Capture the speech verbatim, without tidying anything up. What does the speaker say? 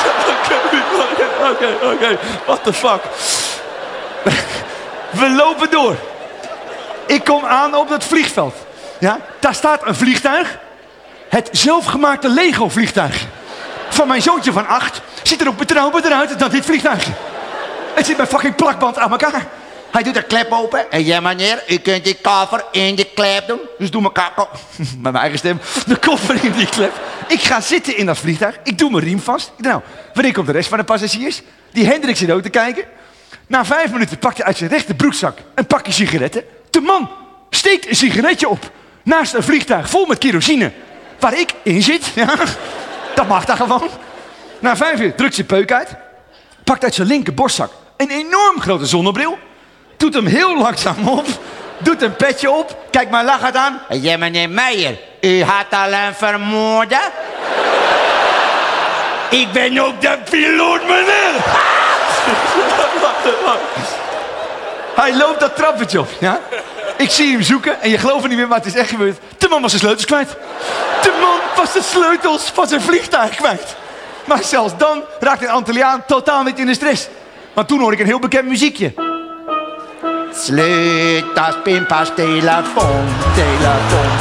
Oké, oké. What the fuck? We lopen door. Ik kom aan op het vliegveld. Ja, daar staat een vliegtuig. Het zelfgemaakte Lego-vliegtuig. Van mijn zoontje van acht. Ziet er ook betrouwbaarder uit dan dit vliegtuig. Het zit met fucking plakband aan elkaar. Hij doet de klep open. En ja meneer, u kunt die koffer in de klep doen. Dus doe mijn kop. Met mijn eigen stem. De koffer in die klep. Ik ga zitten in dat vliegtuig. Ik doe mijn riem vast. Ik denk, nou, wanneer komt de rest van de passagiers? Die Hendrik zit ook te kijken. Na vijf minuten pakt hij uit zijn rechter broekzak een pakje sigaretten. De man steekt een sigaretje op. Naast een vliegtuig vol met kerosine. Waar ik in zit. Ja, dat mag daar gewoon. Na vijf uur drukt zijn peuk uit. Pakt uit zijn linker borstzak een enorm grote zonnebril. Doet hem heel langzaam op. Doet een petje op. Kijk maar lachend aan. Ja, meneer Meijer. U had al een vermoorden? Ik ben ook de piloot, meneer. Hij loopt dat trappetje op, ja? Ik zie hem zoeken en je gelooft het niet meer, maar het is echt gebeurd. De man was zijn sleutels kwijt. De man was de sleutels van zijn vliegtuig kwijt. Maar zelfs dan raakte een Antilliaan totaal niet in de stress. Want toen hoorde ik een heel bekend muziekje. Sleutels, pimpas, telefoon, telefoon.